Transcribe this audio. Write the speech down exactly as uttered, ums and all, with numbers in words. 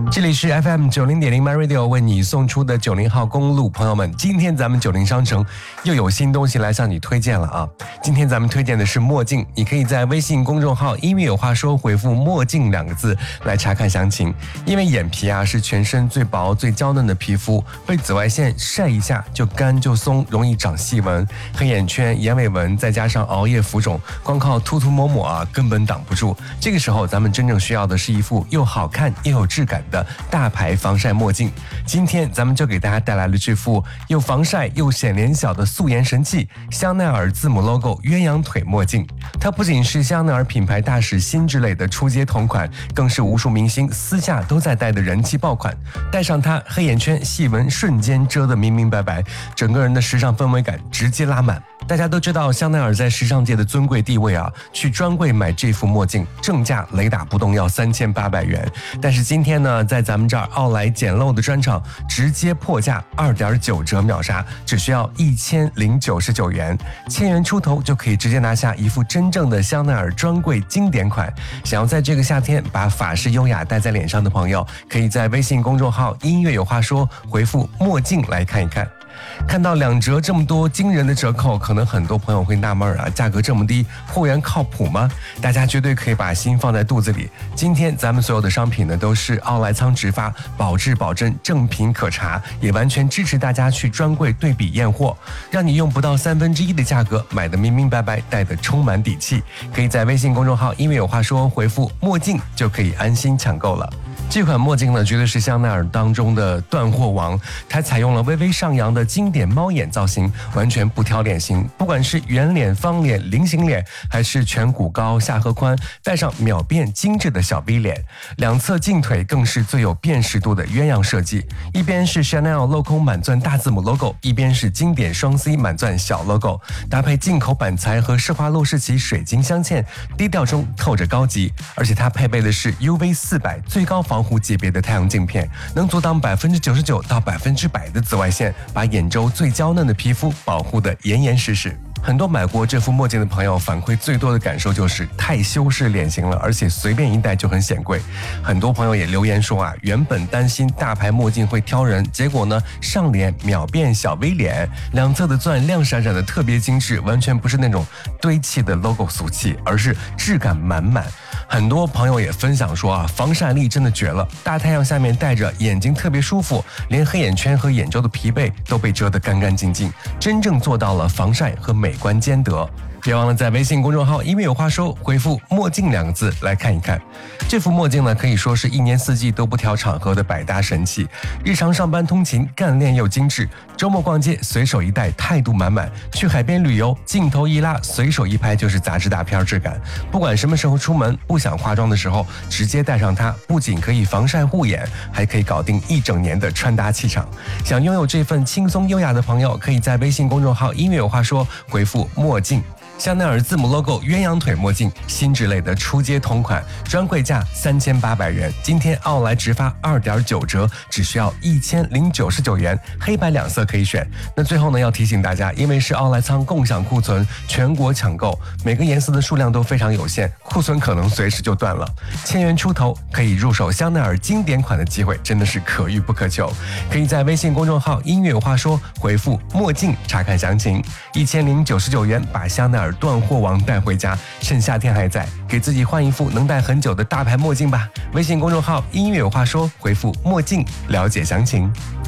这里是 F M 九零点零 My Radio 为你送出的九零号公路，朋友们，今天咱们九零商城又有新东西来向你推荐了啊！今天咱们推荐的是墨镜，你可以在微信公众号音乐有话说回复墨镜两个字来查看详情。因为眼皮啊是全身最薄最娇嫩的皮肤，被紫外线晒一下就干就松，容易长细纹、黑眼圈、眼尾纹，再加上熬夜浮肿，光靠涂涂抹抹啊根本挡不住。这个时候咱们真正需要的是一副又好看又有质感的大牌防晒墨镜。今天咱们就给大家带来了这副又防晒又显脸小的素颜神器——香奈儿字母 logo 鸳鸯腿墨镜。它不仅是香奈儿品牌大使新之类的出街同款，更是无数明星私下都在戴的人气爆款。戴上它，黑眼圈细纹瞬间遮得明明白白，整个人的时尚氛围感直接拉满。大家都知道香奈儿在时尚界的尊贵地位啊，去专柜买这副墨镜正价雷打不动要三千八百元，但是今天呢，在咱们这儿奥莱简陋的专场直接破价二点九折秒杀，只需要一千零九十九元，千元出头就可以直接拿下一副真正的香奈儿专柜经典款。想要在这个夏天把法式优雅戴在脸上的朋友，可以在微信公众号音乐有话说回复墨镜来看一看。看到两折这么多惊人的折扣，可能很多朋友会纳闷啊，价格这么低，货源靠谱吗？大家绝对可以把心放在肚子里。今天咱们所有的商品呢，都是奥莱仓直发，保质保真，正品可查，也完全支持大家去专柜对比验货，让你用不到三分之一的价格买得明明白白，戴得充满底气。可以在微信公众号音乐有话说回复墨镜，就可以安心抢购了。这款墨镜呢，绝对是香奈儿当中的断货王。它采用了微微上扬的经典猫眼造型，完全不挑脸型，不管是圆脸、方脸、菱形脸，还是颧骨高、下颌宽，带上秒变精致的小 V 脸，两侧镜腿更是最有辨识度的鸳鸯设计。一边是 Chanel 镂空满钻大字母 logo， 一边是经典双 C 满钻小 logo， 搭配进口板材和施华洛世奇水晶镶嵌，低调中透着高级。而且它配备的是 U V 四百 最高防护级别的太阳镜片，能阻挡百分之九十九到百分之百的紫外线，把眼周最娇嫩的皮肤保护得严严实实。很多买过这副墨镜的朋友反馈最多的感受就是太修饰脸型了，而且随便一戴就很显贵。很多朋友也留言说啊，原本担心大牌墨镜会挑人，结果呢，上脸秒变小 V 脸，两侧的钻亮闪闪的特别精致，完全不是那种堆砌的 logo 俗气，而是质感满满。很多朋友也分享说啊，防晒力真的绝了，大太阳下面戴着眼睛特别舒服，连黑眼圈和眼周的疲惫都被遮得干干净净，真正做到了防晒和美观兼得。别忘了在微信公众号音乐有话说回复墨镜两个字来看一看。这副墨镜呢，可以说是一年四季都不挑场合的百搭神器，日常上班通勤干练又精致，周末逛街随手一戴态度满满，去海边旅游镜头一拉随手一拍就是杂志大片质感。不管什么时候出门不想化妆的时候，直接戴上它，不仅可以防晒护眼，还可以搞定一整年的穿搭气场。想拥有这份轻松优雅的朋友，可以在微信公众号音乐有话说回复墨镜。香奈儿字母 logo 鸳鸯腿墨镜，新之类的出街同款，专柜价三千八百元，今天奥莱直发二点九折，只需要一千零九十九元，黑白两色可以选。那最后呢，要提醒大家，因为是奥莱仓共享库存，全国抢购，每个颜色的数量都非常有限，库存可能随时就断了。千元出头可以入手香奈儿经典款的机会，真的是可遇不可求。可以在微信公众号音乐有话说回复墨镜查看详情，一千零九十九元把香奈儿断货王带回家，趁夏天还在，给自己换一副能戴很久的大牌墨镜吧。微信公众号音乐有话说回复墨镜了解详情。